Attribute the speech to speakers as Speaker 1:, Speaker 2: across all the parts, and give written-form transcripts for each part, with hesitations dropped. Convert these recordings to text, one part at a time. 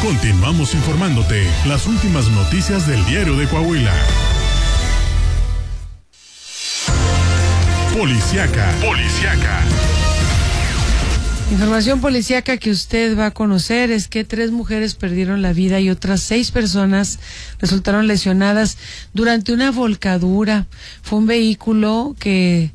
Speaker 1: Continuamos informándote las últimas noticias del Diario de Coahuila. Policiaca.
Speaker 2: Información policíaca que usted va a conocer es que 3 mujeres perdieron la vida y otras 6 personas resultaron lesionadas durante una volcadura. Fue un vehículo que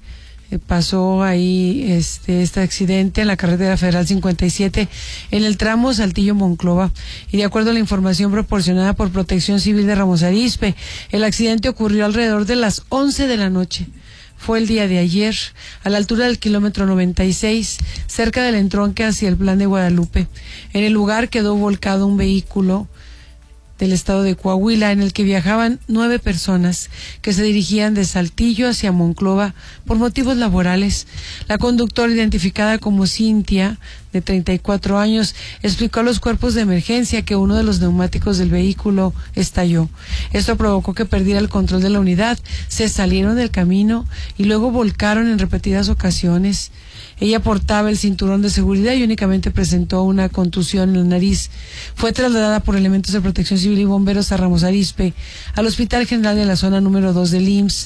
Speaker 2: pasó ahí este accidente en la carretera federal 57 en el tramo Saltillo-Monclova, y de acuerdo a la información proporcionada por Protección Civil de Ramos Arizpe, el accidente ocurrió alrededor de las 11 de la noche. Fue el día de ayer, a la altura del kilómetro 96, cerca del entronque hacia el Plan de Guadalupe. En el lugar quedó volcado un vehículo del estado de Coahuila en el que viajaban 9 personas que se dirigían de Saltillo hacia Monclova por motivos laborales. La conductora, identificada como Cintia, de 34 años, explicó a los cuerpos de emergencia que uno de los neumáticos del vehículo estalló. Esto provocó que perdiera el control de la unidad, se salieron del camino y luego volcaron en repetidas ocasiones. Ella portaba el cinturón de seguridad y únicamente presentó una contusión en la nariz. Fue trasladada por elementos de Protección Civil y bomberos a Ramos Arizpe, al Hospital General de la Zona número 2 del IMSS.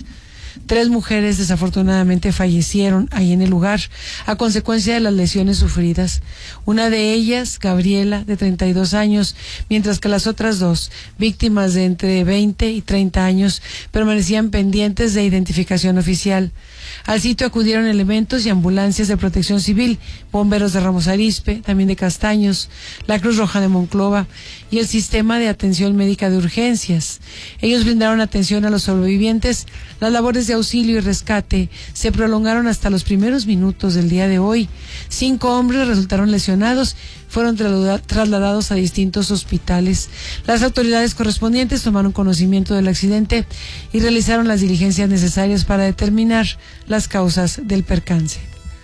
Speaker 2: 3 mujeres desafortunadamente fallecieron ahí en el lugar a consecuencia de las lesiones sufridas. Una de ellas, Gabriela, de 32 años, mientras que las otras 2, víctimas de entre 20 y 30 años, permanecían pendientes de identificación oficial. Al sitio acudieron elementos y ambulancias de Protección Civil, bomberos de Ramos Arizpe, también de Castaños, la Cruz Roja de Monclova y el Sistema de Atención Médica de Urgencias. Ellos brindaron atención a los sobrevivientes. Las labores de auxilio y rescate se prolongaron hasta los primeros minutos del día de hoy. 5 hombres resultaron lesionados, fueron trasladados a distintos hospitales. Las autoridades correspondientes tomaron conocimiento del accidente y realizaron las diligencias necesarias para determinar las causas del percance.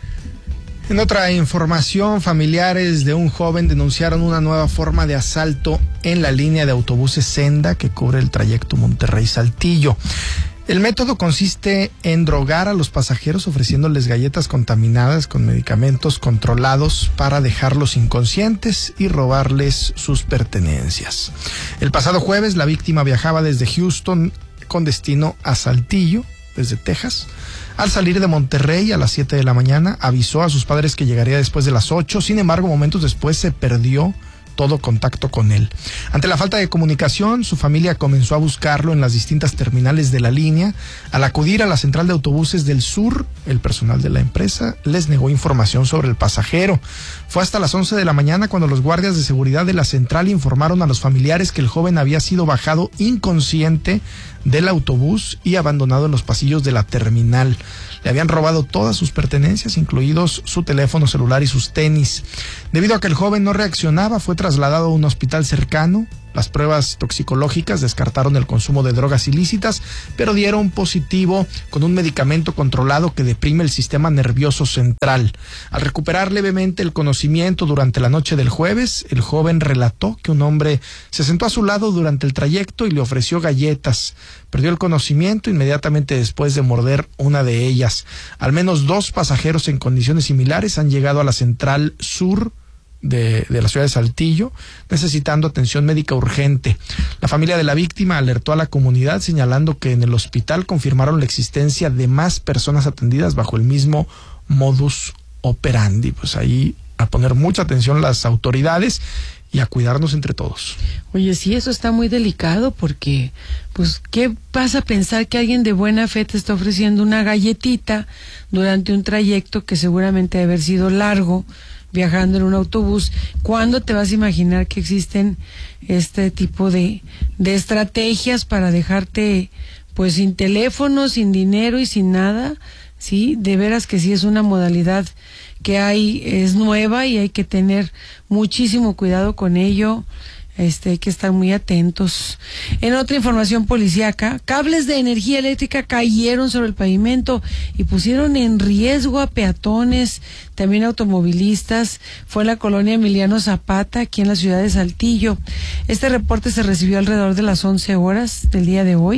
Speaker 3: En otra información, familiares de un joven denunciaron una nueva forma de asalto en la línea de autobuses Senda que cubre el trayecto Monterrey-Saltillo. El método consiste en drogar a los pasajeros ofreciéndoles galletas contaminadas con medicamentos controlados para dejarlos inconscientes y robarles sus pertenencias. El pasado jueves, la víctima viajaba desde Houston con destino a Saltillo, desde Texas. Al salir de Monterrey a las 7 de la mañana, avisó a sus padres que llegaría después de las 8. Sin embargo, momentos después se perdió todo contacto con él. Ante la falta de comunicación, su familia comenzó a buscarlo en las distintas terminales de la línea. Al acudir a la central de autobuses del sur, el personal de la empresa les negó información sobre el pasajero. Fue hasta las 11 de la mañana cuando los guardias de seguridad de la central informaron a los familiares que el joven había sido bajado inconsciente del autobús y abandonado en los pasillos de la terminal. Le habían robado todas sus pertenencias, incluidos su teléfono celular y sus tenis. Debido a que el joven no reaccionaba, fue trasladado a un hospital cercano. Las pruebas toxicológicas descartaron el consumo de drogas ilícitas, pero dieron positivo con un medicamento controlado que deprime el sistema nervioso central. Al recuperar levemente el conocimiento durante la noche del jueves, el joven relató que un hombre se sentó a su lado durante el trayecto y le ofreció galletas. Perdió el conocimiento inmediatamente después de morder una de ellas. Al menos 2 pasajeros en condiciones similares han llegado a la central sur de la ciudad de Saltillo, necesitando atención médica urgente. La familia de la víctima alertó a la comunidad señalando que en el hospital confirmaron la existencia de más personas atendidas bajo el mismo modus operandi. Pues ahí a poner mucha atención las autoridades y a cuidarnos entre todos.
Speaker 2: Oye, sí, eso está muy delicado porque, pues, ¿qué vas a pensar que alguien de buena fe te está ofreciendo una galletita durante un trayecto que seguramente debe haber sido largo, viajando en un autobús? ¿Cuándo te vas a imaginar que existen este tipo de estrategias para dejarte pues sin teléfono, sin dinero y sin nada? Sí, de veras que sí es una modalidad que es nueva y hay que tener muchísimo cuidado con ello. Hay que estar muy atentos. En otra información policíaca, cables de energía eléctrica cayeron sobre el pavimento y pusieron en riesgo a peatones, también automovilistas. Fue en la colonia Emiliano Zapata, aquí en la ciudad de Saltillo. Este reporte se recibió alrededor de las 11 horas del día de hoy,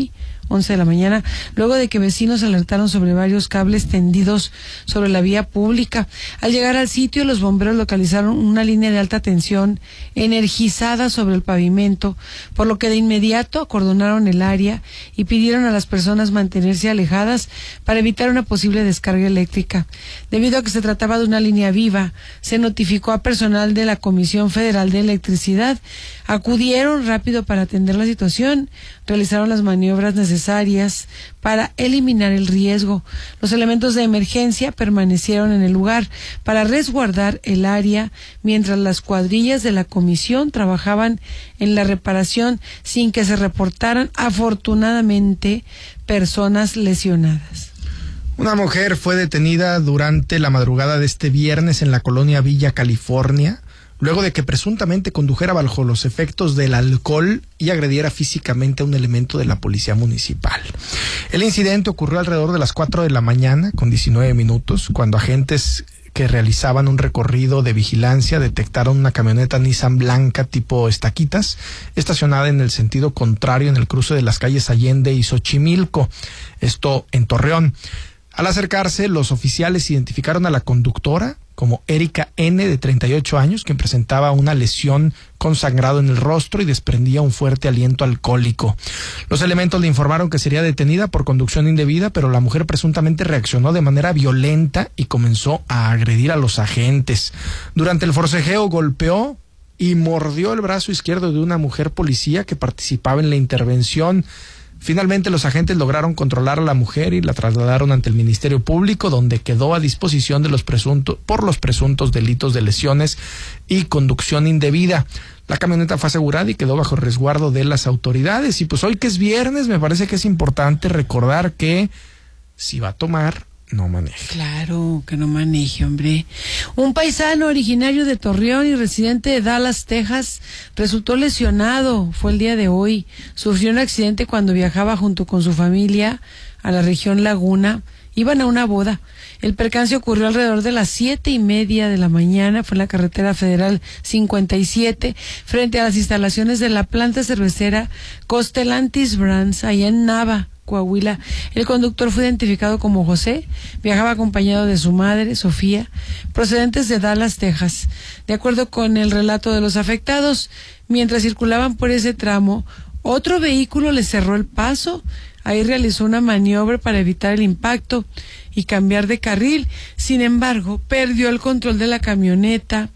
Speaker 2: 11 de la mañana, luego de que vecinos alertaron sobre varios cables tendidos sobre la vía pública. Al llegar al sitio, los bomberos localizaron una línea de alta tensión energizada sobre el pavimento, por lo que de inmediato acordonaron el área y pidieron a las personas mantenerse alejadas para evitar una posible descarga eléctrica. Debido a que se trataba de una línea viva, se notificó a personal de la Comisión Federal de Electricidad. Acudieron rápido para atender la situación, realizaron las maniobras necesarias para eliminar el riesgo. Los elementos de emergencia permanecieron en el lugar para resguardar el área, mientras las cuadrillas de la comisión trabajaban en la reparación sin que se reportaran, afortunadamente, personas lesionadas.
Speaker 3: Una mujer fue detenida durante la madrugada de este viernes en la colonia Villa California, luego de que presuntamente condujera bajo los efectos del alcohol y agrediera físicamente a un elemento de la policía municipal. El incidente ocurrió alrededor de las 4 de la mañana, con 19 minutos, cuando agentes que realizaban un recorrido de vigilancia detectaron una camioneta Nissan blanca tipo estaquitas, estacionada en el sentido contrario en el cruce de las calles Allende y Xochimilco, esto en Torreón. Al acercarse, los oficiales identificaron a la conductora como Erika N., de 38 años, quien presentaba una lesión con sangrado en el rostro y desprendía un fuerte aliento alcohólico. Los elementos le informaron que sería detenida por conducción indebida, pero la mujer presuntamente reaccionó de manera violenta y comenzó a agredir a los agentes. Durante el forcejeo golpeó y mordió el brazo izquierdo de una mujer policía que participaba en la intervención. Finalmente, los agentes lograron controlar a la mujer y la trasladaron ante el Ministerio Público, donde quedó a disposición de los presuntos delitos de lesiones y conducción indebida. La camioneta fue asegurada y quedó bajo resguardo de las autoridades. Y pues hoy, que es viernes, me parece que es importante recordar que si va a tomar, no maneje.
Speaker 2: Claro, que no maneje, hombre. Un paisano originario de Torreón y residente de Dallas, Texas, resultó lesionado. Fue el día de hoy. Sufrió un accidente cuando viajaba junto con su familia a la región Laguna. Iban a una boda. El percance ocurrió alrededor de las 7:30 de la mañana. Fue en la carretera federal 57, frente a las instalaciones de la planta cervecera Costellantis Brands, allá en Nava, Coahuila. El conductor fue identificado como José, viajaba acompañado de su madre, Sofía, procedentes de Dallas, Texas. De acuerdo con el relato de los afectados, mientras circulaban por ese tramo, otro vehículo les cerró el paso. Ahí realizó una maniobra para evitar el impacto y cambiar de carril. Sin embargo, perdió el control de la camioneta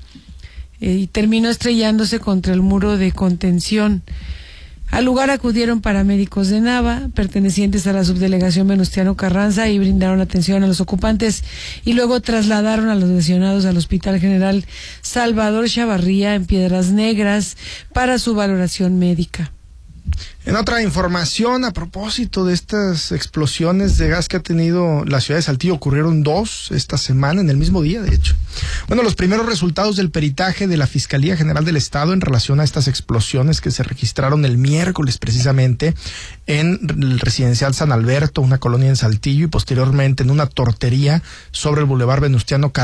Speaker 2: y terminó estrellándose contra el muro de contención. Al lugar acudieron paramédicos de Nava, pertenecientes a la subdelegación Venustiano Carranza, y brindaron atención a los ocupantes y luego trasladaron a los lesionados al Hospital General Salvador Chavarría en Piedras Negras para su valoración médica.
Speaker 3: En otra información, a propósito de estas explosiones de gas que ha tenido la ciudad de Saltillo, ocurrieron 2 esta semana, en el mismo día, de hecho. Bueno, los primeros resultados del peritaje de la Fiscalía General del Estado en relación a estas explosiones que se registraron el miércoles precisamente en el residencial San Alberto, una colonia en Saltillo, y posteriormente en una tortería sobre el Boulevard Venustiano Carranza,